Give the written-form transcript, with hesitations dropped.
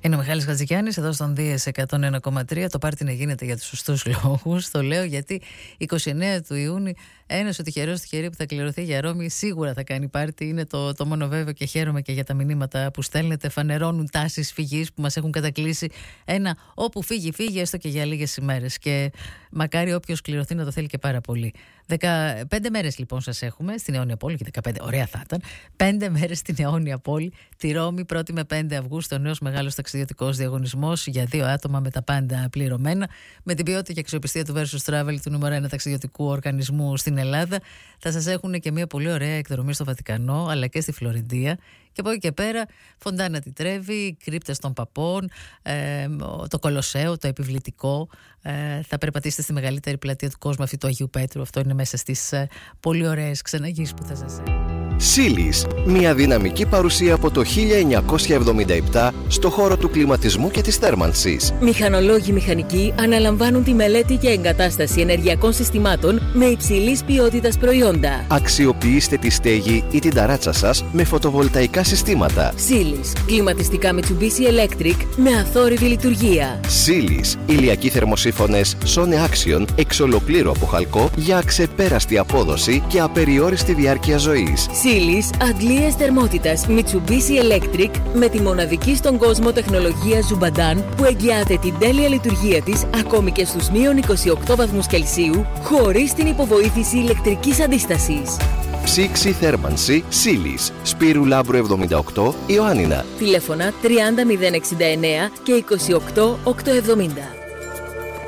Είναι ο Μιχάλης Χατζικιάννης εδώ στον Δίες 101,3. Το πάρτι να γίνεται για τους σωστούς λόγους. Το λέω γιατί 29 του Ιούνιου ένας ο τυχερός τυχερή που θα κληρωθεί για Ρώμη σίγουρα θα κάνει πάρτι. Είναι το μόνο βέβαιο και χαίρομαι και για τα μηνύματα που στέλνετε. Φανερώνουν τάσεις φυγής που μας έχουν κατακλείσει. Ένα όπου φύγει, φύγει έστω και για λίγες ημέρες. Και μακάρι όποιος κληρωθεί να το θέλει και πάρα πολύ. 15 μέρες λοιπόν σας έχουμε στην Αιώνια Πόλη και 15, ωραία θα ήταν. 5 μέρες στην Αιώνια Πόλη, τη Ρώμη, 1η με 5 Αυγούστου, ο νέος μεγάλος ταξιδιωτικός διαγωνισμός για 2 άτομα με τα πάντα πληρωμένα, με την ποιότητα και αξιοπιστία του Versus Travel, του νούμερο 1 ταξιδιωτικού οργανισμού στην Ελλάδα. Θα σας έχουν και μια πολύ ωραία εκδρομή στο Βατικανό, αλλά και στη Φλωρεντία. Και από εκεί και πέρα, Φοντάνα τη Τρέβη, κρύπτες των Παπών, το Κολοσσέο, το Επιβλητικό. Θα περπατήσετε στη μεγαλύτερη πλατεία του κόσμου, αυτή του Αγίου Πέτρου. Αυτό είναι μέσα στις πολύ ωραίες ξεναγήσεις που θα σας έχω. Σίλις, μια δυναμική παρουσία από το 1977 στο χώρο του κλιματισμού και της θέρμανσης. Μηχανολόγοι μηχανικοί αναλαμβάνουν τη μελέτη και εγκατάσταση ενεργειακών συστημάτων με υψηλής ποιότητας προϊόντα. Αξιοποιήστε τη στέγη ή την ταράτσα σας με φωτοβολταϊκά συστήματα. Σίλις, κλιματιστικά Mitsubishi Electric με αθόρυβη λειτουργία. Σίλις, ηλιακοί θερμοσύφωνες Sone Action εξ ολοκλήρου από χαλκό για αξεπέραστη απόδοση και απεριόριστη διάρκεια ζωής. Σίλις, αντλίες θερμότητας Mitsubishi Electric με τη μοναδική στον κόσμο τεχνολογία Zubadan που εγγυάται την τέλεια λειτουργία της ακόμη και στους μείον 28 βαθμούς Κελσίου χωρίς την υποβοήθηση ηλεκτρικής αντίστασης. Ψήξη θέρμανση Σίλις, Σπύρου Λαύρου 78, Ιωάννινα. Τηλέφωνα 30 069 και 28 870.